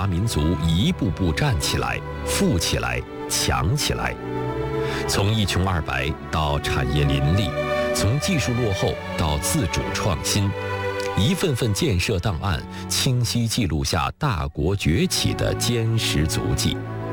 华民族一步步站起来、富起来、强起来。从一穷二白到产业林立，从技术落后到自主创新，一份份建设档案清晰记录下大国崛起的坚实足迹。